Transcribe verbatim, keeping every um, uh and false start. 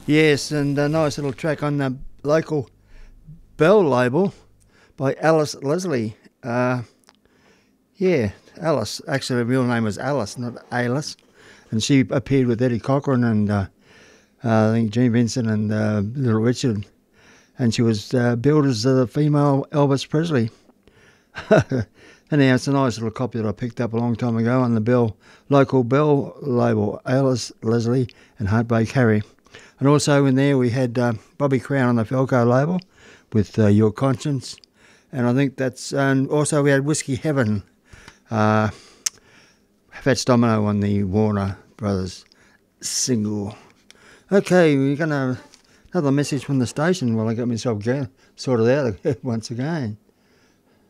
Yes, and a nice little track on the local Bell label by Alice Leslie. Uh, yeah, Alice. Actually, her real name was Alice, not Alice. And she appeared with Eddie Cochran and uh, uh, I think Gene Vincent and uh, Little Richard. And she was uh, billed as the female Elvis Presley. Anyhow, it's a nice little copy that I picked up a long time ago on the Bell local Bell label, Alice Leslie and Heartbreak Harry. And also in there we had uh, Bobby Crown on the Falco label with uh, Your Conscience. And I think that's, and also we had Whiskey Heaven, uh, Fats Domino on the Warner Brothers single. Okay, we're going to, another message from the station while I get myself sorted out once again.